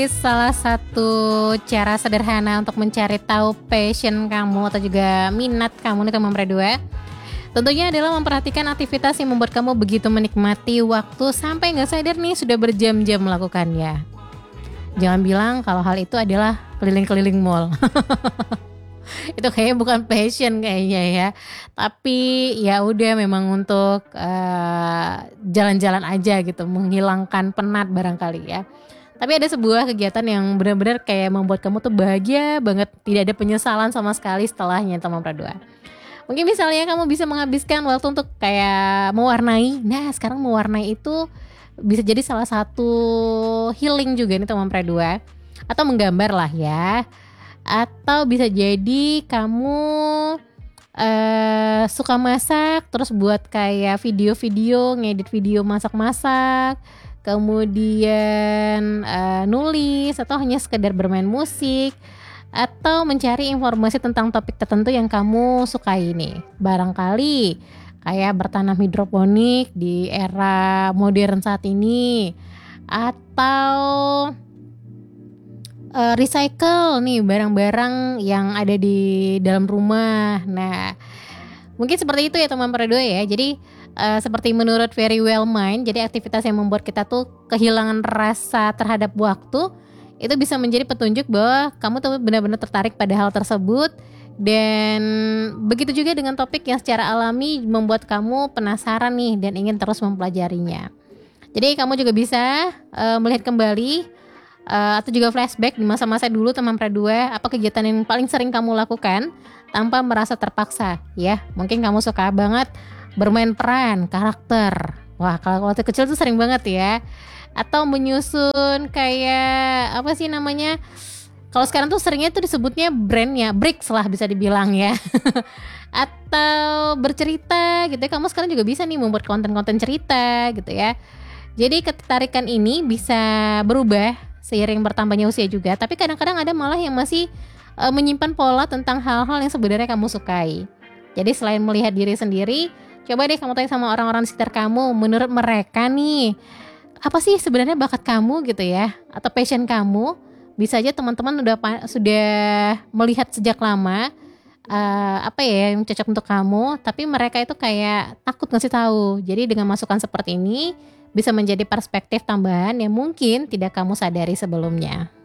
Salah satu cara sederhana untuk mencari tahu passion kamu atau juga minat kamu nih teman berdua, tentunya adalah memperhatikan aktivitas yang membuat kamu begitu menikmati waktu sampai nggak sadar nih sudah berjam-jam melakukannya. Jangan bilang kalau hal itu adalah keliling-keliling mall. Itu kayaknya bukan passion kayaknya ya. Tapi ya udah memang untuk jalan-jalan aja gitu, menghilangkan penat barangkali ya. Tapi ada sebuah kegiatan yang benar-benar kayak membuat kamu tuh bahagia banget, tidak ada penyesalan sama sekali setelahnya teman berdua. Mungkin misalnya kamu bisa menghabiskan waktu untuk kayak mewarnai. Nah, sekarang mewarnai itu bisa jadi salah satu healing juga nih teman berdua. Atau menggambar lah ya. Atau bisa jadi kamu suka masak, terus buat kayak video-video, ngedit video masak-masak, kemudian nulis, atau hanya sekedar bermain musik, atau mencari informasi tentang topik tertentu yang kamu sukai nih. Barangkali kayak bertanam hidroponik di era modern saat ini, atau recycle nih barang-barang yang ada di dalam rumah. Nah, mungkin seperti itu ya teman berdua ya. Jadi seperti menurut Very Well Mind, jadi aktivitas yang membuat kita tuh kehilangan rasa terhadap waktu itu bisa menjadi petunjuk bahwa kamu tuh benar-benar tertarik pada hal tersebut. Dan begitu juga dengan topik yang secara alami membuat kamu penasaran nih dan ingin terus mempelajarinya. Jadi kamu juga bisa melihat kembali atau juga flashback di masa-masa dulu teman berdua, apa kegiatan yang paling sering kamu lakukan tanpa merasa terpaksa ya. Mungkin kamu suka banget bermain peran karakter. Wah, kalau waktu kecil tuh sering banget ya. Atau menyusun kayak apa sih namanya? Kalau sekarang tuh seringnya tuh disebutnya brandnya bricks lah bisa dibilang ya. Atau bercerita gitu ya. Kamu sekarang juga bisa nih membuat konten-konten cerita gitu ya. Jadi ketertarikan ini bisa berubah seiring bertambahnya usia juga. Tapi kadang-kadang ada malah yang masih menyimpan pola tentang hal-hal yang sebenarnya kamu sukai. Jadi selain melihat diri sendiri, coba deh kamu tanya sama orang-orang di sekitar kamu, menurut mereka nih, apa sih sebenarnya bakat kamu gitu ya, atau passion kamu. Bisa aja teman-teman sudah melihat sejak lama apa ya yang cocok untuk kamu, tapi mereka itu kayak takut ngasih tahu. Jadi dengan masukan seperti ini bisa menjadi perspektif tambahan yang mungkin tidak kamu sadari sebelumnya.